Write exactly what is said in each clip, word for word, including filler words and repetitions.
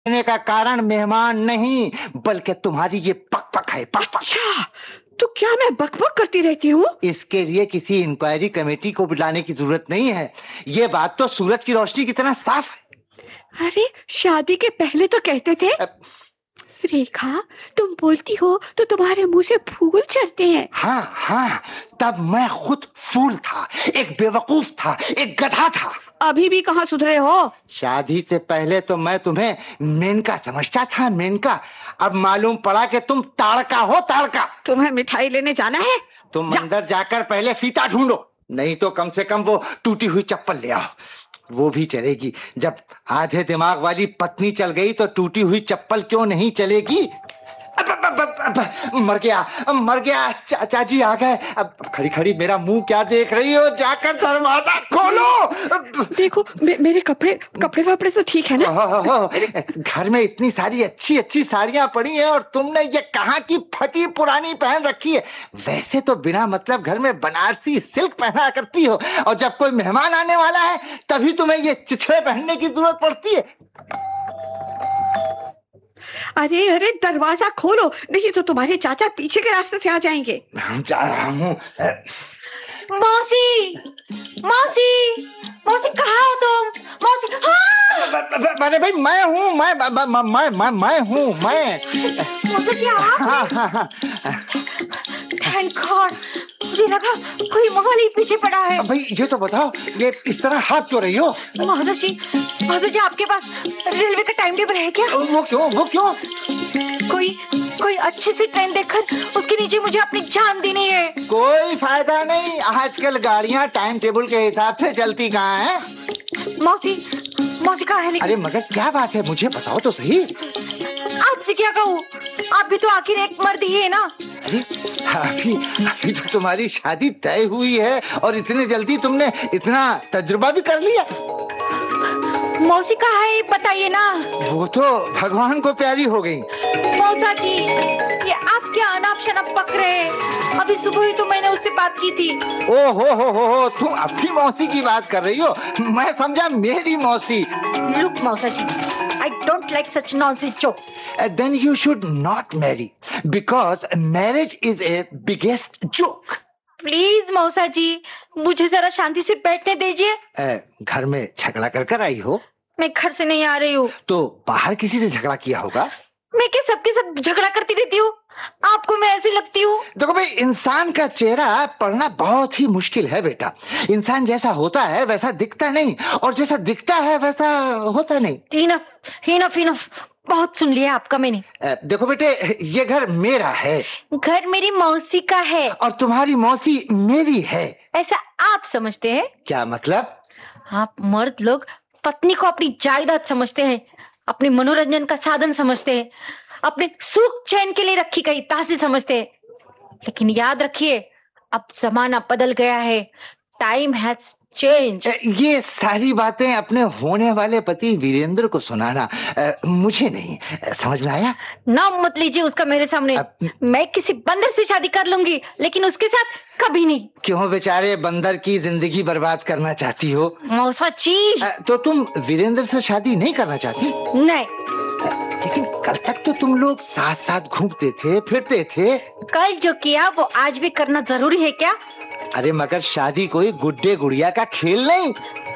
देने का कारण मेहमान नहीं बल्कि तुम्हारी ये पकपक है, पकपक। अच्छा, तो क्या मैं बकबक करती रहती हूँ? इसके लिए किसी इंक्वायरी कमेटी को बुलाने की जरूरत नहीं है। ये बात तो सूरज की रोशनी की तरह साफ है। अरे शादी के पहले तो कहते थे। अब... रेखा, तुम बोलती हो तो तुम्हारे मुंह से फूल झड़ते हैं। हाँ हाँ, तब मैं खुद फूल था, एक बेवकूफ था, एक गधा था। अभी भी कहाँ सुधरे हो? शादी से पहले तो मैं तुम्हें मेनका समझता था, मेनका। अब मालूम पड़ा कि तुम ताड़का हो, ताड़का। तुम्हें मिठाई लेने जाना है? तुम जा... अंदर जाकर पहले फीता ढूंढो, नहीं तो कम से कम वो टूटी हुई चप्पल ले आओ। वो भी चलेगी, जब आधे दिमाग वाली पत्नी चल गई तो टूटी हुई चप्पल क्यों नहीं चलेगी? अब, अब, अब, अब, अब, मर गया मर गया चाचा जी आ गए। अब खड़ी खड़ी मेरा मुंह क्या देख रही हो? जाकर दरवाजा खोलो। देखो मे, मेरे कपड़े कपड़े वापड़े तो ठीक है ना? घर में इतनी सारी अच्छी अच्छी साड़ियां पड़ी हैं और तुमने ये कहाँ की फटी पुरानी पहन रखी है। वैसे तो बिना मतलब घर में बनारसी सिल्क पहना करती हो, और जब कोई मेहमान आने वाला है तभी तुम्हें ये चिथड़े पहनने की जरूरत पड़ती है। अरे अरे दरवाजा खोलो, नहीं तो तुम्हारे चाचा पीछे के रास्ते से आ जाएंगे। मैं जा रहा हूँ। मौसी, मौसी, मौसी कहाँ हो तुम? मौसी, हाँ! अरे भाई मैं हूँ, मैं मैं मैं मैं हूँ मैं। मौसी जी आप? हाँ हाँ हाँ। थैंक गॉड, मुझे लगा कोई मोहल्ले पीछे पड़ा है। भाई ये तो बताओ, ये इस तरह हाथ क्यों रही हो? महोदय जी, महोदय जी आपके पास रेलवे का टाइम टेबल है क्या? वो क्यों वो क्यों? कोई कोई अच्छी सी ट्रेन देखकर उसके नीचे मुझे अपनी जान देनी है। कोई फायदा नहीं, आजकल गाड़ियाँ टाइम टेबल के हिसाब से चलती कहाँ हैं? मौसी, मौसी कहाँ है? अरे मगर क्या बात है, मुझे बताओ तो सही। आपसे क्या कहूँ, आप भी तो आखिर एक मर्द ही है ना। अरे अभी अभी तो तुम्हारी शादी तय हुई है और इतने जल्दी तुमने इतना तजुर्बा भी कर लिया। मौसी कहाँ है बताइए ना। वो तो भगवान को प्यारी हो गई। मौसा जी, ये आप क्या अनाप शनाप पक रहे हैं? अभी सुबह ही तो मैंने उससे बात की थी। ओ हो हो हो हो, तुम अपनी मौसी की बात कर रही हो? मैं समझा मेरी मौसी। लुक मौसा जी, I don't like such nonsense joke. Uh, then you should not marry because marriage is a biggest joke. Please मौसा जी, मुझे जरा शांति से बैठने दीजिए। uh, घर में झगड़ा कर कर आई हो? मैं घर से नहीं आ रही हूँ। तो बाहर किसी से झगड़ा किया होगा? मैं क्या सबके साथ झगड़ा करती रहती हूँ? आपको मैं ऐसी लगती हूँ? देखो भाई, इंसान का चेहरा पढ़ना बहुत ही मुश्किल है बेटा। इंसान जैसा होता है वैसा दिखता नहीं, और जैसा दिखता है वैसा होता नहीं। इनफ, इनफ, इनफ, बहुत सुन लिया आपका मैंने। देखो बेटे, ये घर मेरा है। घर मेरी मौसी का है। और तुम्हारी मौसी मेरी है। ऐसा आप समझते हैं? क्या मतलब? आप मर्द लोग पत्नी को अपनी जायदाद समझते हैं, अपने मनोरंजन का साधन समझते हैं, अपने सुख चैन के लिए रखी गई तासी समझते हैं। लेकिन याद रखिए, अब जमाना बदल गया है। Time has change. ये सारी बातें अपने होने वाले पति वीरेंद्र को सुनाना, मुझे नहीं। समझ में आया? नाम मत लीजिए उसका मेरे सामने। अब... मैं किसी बंदर से शादी कर लूंगी, लेकिन उसके साथ कभी नहीं। क्यों बेचारे बंदर की जिंदगी बर्बाद करना चाहती हो? मौसा जी, तो तुम वीरेंद्र से शादी नहीं करना चाहती? नहीं। लेकिन कल तक तो तुम लोग साथ साथ घूमते थे, फिरते थे। कल जो किया वो आज भी करना जरूरी है क्या? अरे मगर शादी कोई गुड्डे गुड़िया का खेल नहीं।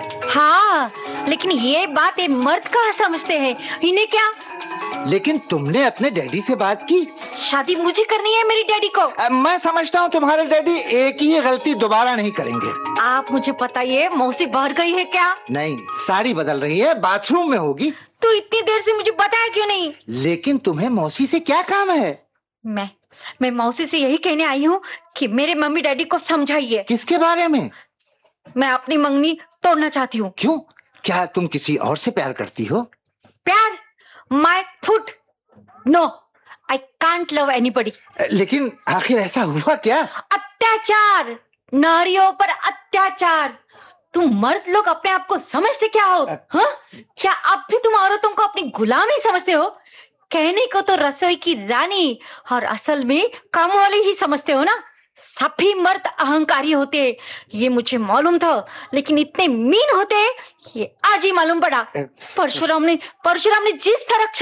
हाँ, लेकिन ये बात ये मर्द कहाँ समझते हैं, इन्हें क्या? लेकिन तुमने अपने डैडी से बात की? शादी मुझे करनी है मेरी डैडी को। आ, मैं समझता हूँ तुम्हारे डैडी एक ही गलती दोबारा नहीं करेंगे। आप मुझे बताइए, मौसी बाहर गई है क्या? नहीं, साड़ी बदल रही है, बाथरूम में होगी। तो इतनी देर से मुझे बताया क्यों नहीं? लेकिन तुम्हें मौसी से क्या काम है? मैं मैं मौसी से यही कहने आई हूँ कि मेरे मम्मी डैडी को समझाइए। किसके बारे में? मैं अपनी मंगनी तोड़ना चाहती हूँ। क्यों? क्या तुम किसी और से प्यार करती हो? प्यार? My foot, no, I can't love anybody. लेकिन आखिर ऐसा हुआ क्या? अत्याचार, नारियों पर अत्याचार। तुम मर्द लोग अपने आप को समझते क्या हो? हाँ? क्या अब भी तुम औरतों को अपनी गुलाम ही समझते हो? कहने को तो रसोई की रानी, और असल में काम वाली ही समझते हो ना? सभी मर्द अहंकारी होते हैं, ये मुझे मालूम था, लेकिन इतने मीन होते हैं ये आज ही मालूम पड़ा। परशुराम ने परशुराम ने जिस तरह